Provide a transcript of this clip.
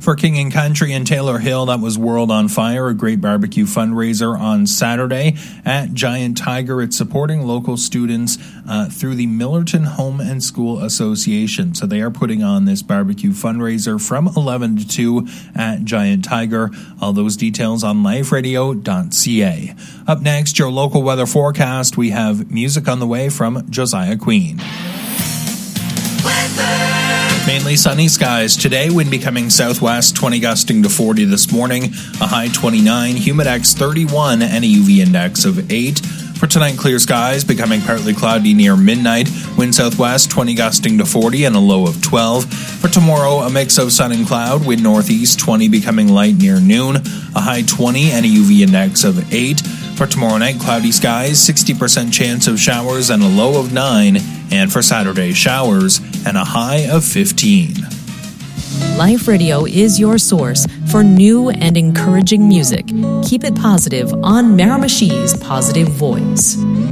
For King and Country in Taylor Hill, that was World on Fire, a great barbecue fundraiser on Saturday at Giant Tiger. It's supporting local students through the Millerton Home and School Association. So they are putting on this barbecue fundraiser from 11 to 2 at Giant Tiger. All those details on liferadio.ca. Up next, your local weather forecast. We have music on the way from Josiah Queen. Mainly sunny skies today, wind becoming southwest, 20 gusting to 40 this morning, a high 29, humidex 31, and a UV index of 8. For tonight, clear skies, becoming partly cloudy near midnight, wind southwest, 20 gusting to 40, and a low of 12. For tomorrow, a mix of sun and cloud, wind northeast, 20 becoming light near noon, a high 20, and a UV index of 8. For tomorrow night, cloudy skies, 60% chance of showers, and a low of 9. And for Saturday, showers and a high of 15. Life Radio is your source for new and encouraging music. Keep it positive on Miramichi's Positive Voice.